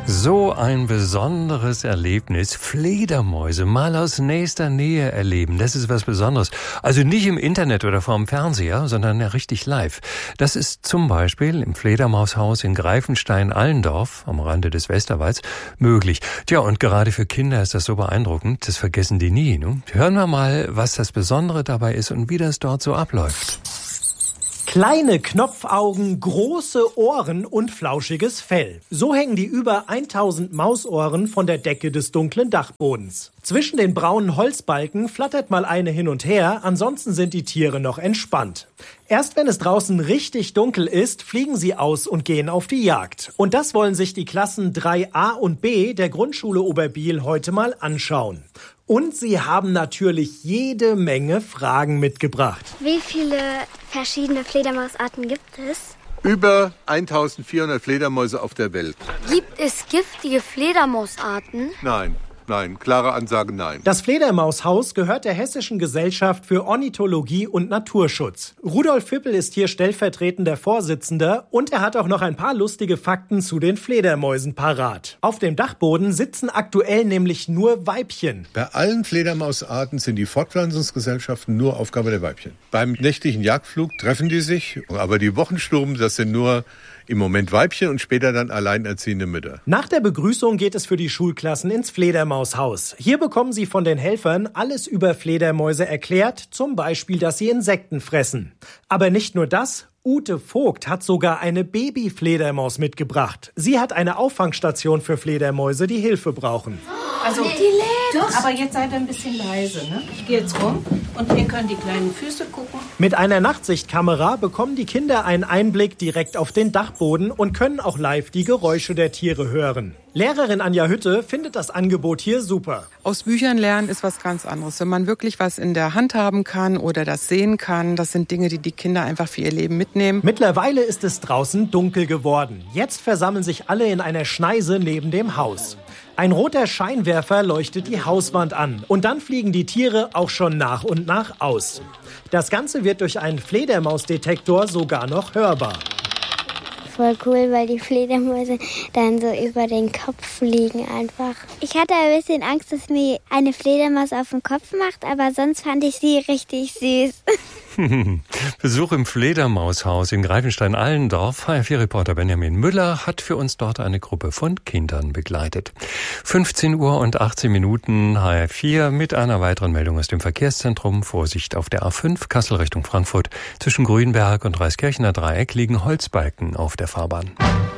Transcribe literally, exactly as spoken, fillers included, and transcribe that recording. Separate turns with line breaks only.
So ein besonderes Erlebnis. Fledermäuse mal aus nächster Nähe erleben. Das ist was Besonderes. Also nicht im Internet oder vorm Fernseher, sondern ja richtig live. Das ist zum Beispiel im Fledermaushaus in Greifenstein-Allendorf am Rande des Westerwalds möglich. Tja, und gerade für Kinder ist das so beeindruckend. Das vergessen die nie. Ne? Hören wir mal, was das Besondere dabei ist und wie das dort so abläuft.
Kleine Knopfaugen, große Ohren und flauschiges Fell. So hängen die über tausend Mausohren von der Decke des dunklen Dachbodens. Zwischen den braunen Holzbalken flattert mal eine hin und her, ansonsten sind die Tiere noch entspannt. Erst wenn es draußen richtig dunkel ist, fliegen sie aus und gehen auf die Jagd. Und das wollen sich die Klassen drei a und b der Grundschule Oberbiel heute mal anschauen. Und sie haben natürlich jede Menge Fragen mitgebracht.
Wie viele verschiedene Fledermausarten gibt es?
Über eintausendvierhundert Fledermäuse auf der Welt.
Gibt es giftige Fledermausarten?
Nein. Nein, klare Ansage, nein.
Das Fledermaushaus gehört der Hessischen Gesellschaft für Ornithologie und Naturschutz. Rudolf Fippel ist hier stellvertretender Vorsitzender und er hat auch noch ein paar lustige Fakten zu den Fledermäusen parat. Auf dem Dachboden sitzen aktuell nämlich nur Weibchen.
Bei allen Fledermausarten sind die Fortpflanzungsgesellschaften nur Aufgabe der Weibchen. Beim nächtlichen Jagdflug treffen die sich, aber die Wochensturm, das sind nur im Moment Weibchen und später dann alleinerziehende Mütter.
Nach der Begrüßung geht es für die Schulklassen ins Fledermaushaus. Hier bekommen sie von den Helfern alles über Fledermäuse erklärt, zum Beispiel, dass sie Insekten fressen. Aber nicht nur das. Ute Vogt hat sogar eine Babyfledermaus mitgebracht. Sie hat eine Auffangstation für Fledermäuse, die Hilfe brauchen.
Also, die lebt. Aber jetzt seid ihr ein bisschen leise, ne? Ich gehe jetzt rum und ihr könnt die kleinen Füße gucken.
Mit einer Nachtsichtkamera bekommen die Kinder einen Einblick direkt auf den Dachboden und können auch live die Geräusche der Tiere hören. Lehrerin Anja Hütte findet das Angebot hier super.
Aus Büchern lernen ist was ganz anderes. Wenn man wirklich was in der Hand haben kann oder das sehen kann, das sind Dinge, die die Kinder einfach für ihr Leben mitnehmen.
Mittlerweile ist es draußen dunkel geworden. Jetzt versammeln sich alle in einer Schneise neben dem Haus. Ein roter Scheinwerfer leuchtet die Hauswand an. Und dann fliegen die Tiere auch schon nach und nach aus. Das Ganze wird durch einen Fledermausdetektor sogar noch hörbar.
Voll cool, weil die Fledermäuse dann so über den Kopf fliegen einfach. Ich hatte ein bisschen Angst, dass mir eine Fledermaus auf den Kopf macht, aber sonst fand ich sie richtig süß.
Besuch im Fledermaushaus in Greifenstein-Allendorf. H R vier Reporter Benjamin Müller hat für uns dort eine Gruppe von Kindern begleitet. fünfzehn Uhr und achtzehn Minuten H R vier mit einer weiteren Meldung aus dem Verkehrszentrum. Vorsicht auf der A fünf Kassel Richtung Frankfurt. Zwischen Grünberg und Reiskirchener Dreieck liegen Holzbalken auf der Fahrbahn.